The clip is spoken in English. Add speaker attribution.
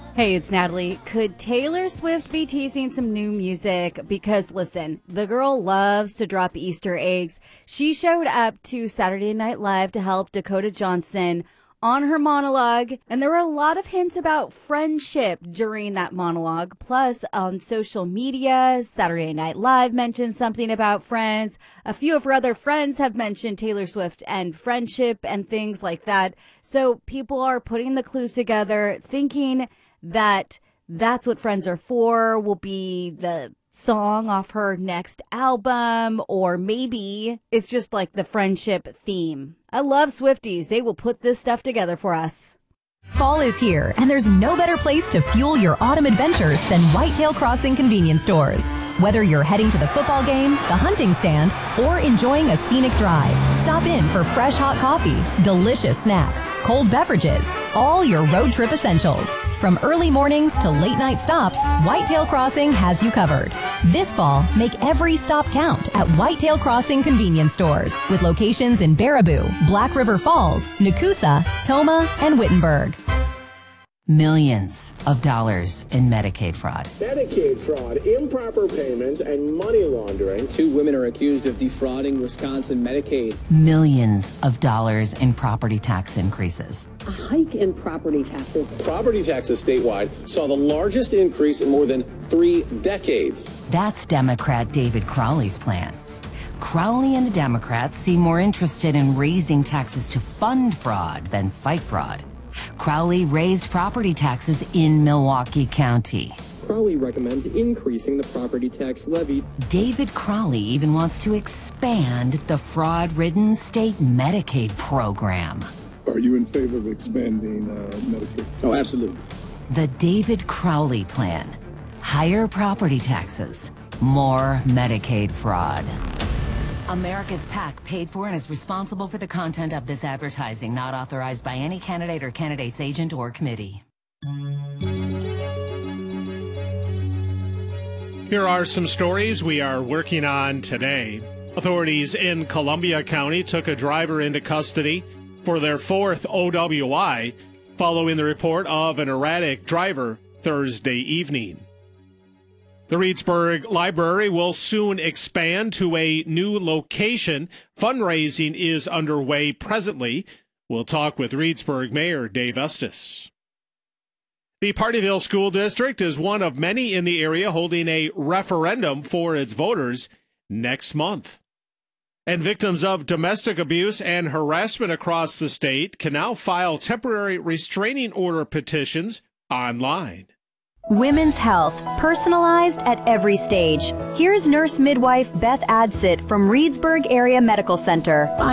Speaker 1: Hey, it's Natalie. Could Taylor Swift be teasing some new music? Because listen, the girl loves to drop Easter eggs. She showed up to Saturday Night Live to help Dakota Johnson on her monologue, and there were a lot of hints about friendship during that monologue. Plus, on social media, Saturday Night Live mentioned something about friends. A few of her other friends have mentioned Taylor Swift and friendship and things like that. So people are putting the clues together, thinking that's what Friends Are For will be the song off her next album, or maybe it's just like the friendship theme. I love Swifties. They will put this stuff together for us.
Speaker 2: Fall is here, and there's no better place to fuel your autumn adventures than Whitetail Crossing convenience stores. Whether you're heading to the football game, the hunting stand, or enjoying a scenic drive, stop in for fresh hot coffee, delicious snacks, cold beverages, all your road trip essentials. From early mornings to late night stops, Whitetail Crossing has you covered. This fall, make every stop count at Whitetail Crossing convenience stores with locations in Baraboo, Black River Falls, Nakusa, Toma, and Wittenberg.
Speaker 3: Millions of dollars in Medicaid fraud.
Speaker 4: Medicaid fraud, improper payments, and money laundering.
Speaker 5: 2 women are accused of defrauding Wisconsin Medicaid.
Speaker 3: Millions of dollars in property tax increases.
Speaker 6: A hike in property taxes.
Speaker 4: Property taxes statewide saw the largest increase in more than 3 decades.
Speaker 3: That's Democrat David Crowley's plan. Crowley and the Democrats seem more interested in raising taxes to fund fraud than fight fraud. Crowley raised property taxes in Milwaukee County.
Speaker 5: Crowley recommends increasing the property tax levy.
Speaker 3: David Crowley even wants to expand the fraud-ridden state Medicaid program.
Speaker 7: Are you in favor of expanding Medicaid?
Speaker 5: Oh, absolutely.
Speaker 3: The David Crowley plan. Higher property taxes, more Medicaid fraud. America's PAC paid for and is responsible for the content of this advertising, not authorized by any candidate or candidate's agent or committee.
Speaker 8: Here are some stories we are working on today. Authorities in Columbia County took a driver into custody for their 4th OWI following the report of an erratic driver Thursday evening. The Reedsburg Library will soon expand to a new location. Fundraising is underway presently. We'll talk with Reedsburg Mayor Dave Estes. The Partyville School District is one of many in the area holding a referendum for its voters next month. And victims of domestic abuse and harassment across the state can now file temporary restraining order petitions online.
Speaker 2: Women's health, personalized at every stage. Here's nurse midwife Beth Adsit from Reedsburg Area Medical Center.